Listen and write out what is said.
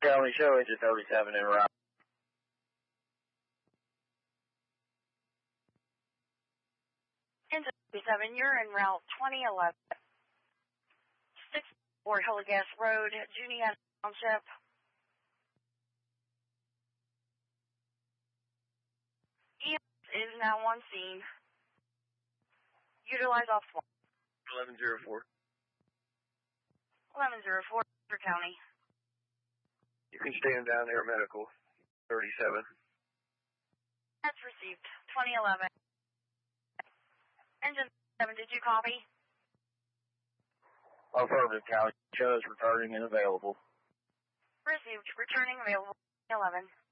County show engine 37 en route. Engine 37, you're en route 2011. 64 Hillegas Road, Juniata Township. EMS is now on scene. Utilize off 1104. 1104 for County. You can stand down there, medical 37. That's received. 2011. Engine 7, did you copy? Affirmative, County show is returning and available. Received. Returning available. 11.